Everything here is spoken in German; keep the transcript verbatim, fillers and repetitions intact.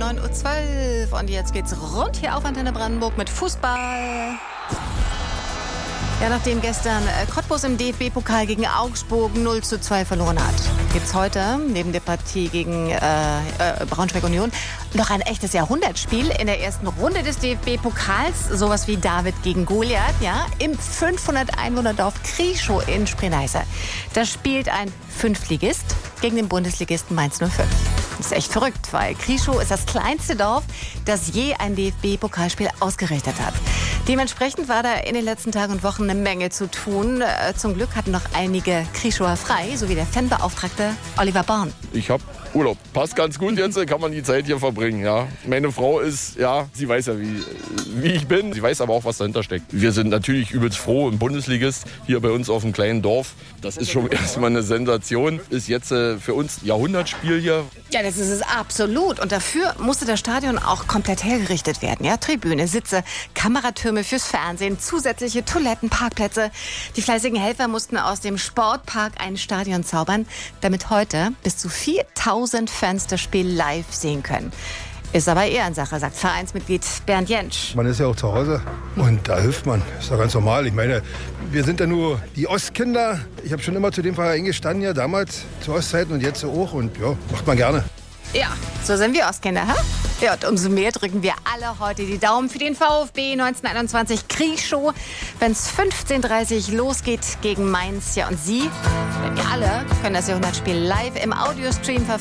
neun Uhr zwölf und jetzt geht's rund hier auf Antenne Brandenburg mit Fußball. Ja, nachdem gestern Cottbus im D F B-Pokal gegen Augsburg null zu zwei verloren hat, gibt's heute neben der Partie gegen äh, äh, Braunschweig Union noch ein echtes Jahrhundertspiel in der ersten Runde des D F B-Pokals. Sowas wie David gegen Goliath, ja, im fünfhundert Einwohner-Dorf Krieschow in Spree-Neiße. Da spielt ein Fünftligist gegen den Bundesligisten Mainz null fünf. Das ist echt verrückt, weil Krieschow ist das kleinste Dorf, das je ein D F B-Pokalspiel ausgerichtet hat. Dementsprechend war da in den letzten Tagen und Wochen eine Menge zu tun. Zum Glück hatten noch einige Krieschower frei, sowie der Fanbeauftragte Oliver Born. Ich habe Urlaub. Passt ganz gut jetzt, kann man die Zeit hier verbringen. Ja. Meine Frau ist, ja, sie weiß ja, wie, wie ich bin. Sie weiß aber auch, was dahinter steckt. Wir sind natürlich übelst froh im Bundesligist, hier bei uns auf dem kleinen Dorf. Das ist schon erstmal eine Sensation. Ist jetzt äh, für uns ein Jahrhundertspiel hier. Ja, das ist es absolut. Und dafür musste das Stadion auch komplett hergerichtet werden. Ja, Tribüne, Sitze, Kameratürme fürs Fernsehen, zusätzliche Toiletten, Parkplätze. Die fleißigen Helfer mussten aus dem Sportpark ein Stadion zaubern, damit heute bis zu viertausend Fans das Spiel live sehen können. Ist aber Ehrensache, sagt Vereinsmitglied Bernd Jentsch. Man ist ja auch zu Hause und da hilft man. Ist doch ganz normal. Ich meine, wir sind ja nur die Ostkinder. Ich habe schon immer zu dem Verein gestanden, ja, damals zu Ostzeiten und jetzt auch. Und ja, macht man gerne. Ja, so sind wir Ostkinder, hä? Ja, und umso mehr drücken wir alle heute die Daumen für den VfB neunzehnhunderteinundzwanzig Krieschow, wenn es fünfzehn Uhr dreißig losgeht gegen Mainz. Ja, und Sie, wir alle, können das Jahrhundertspiel live im Audiostream verfolgen.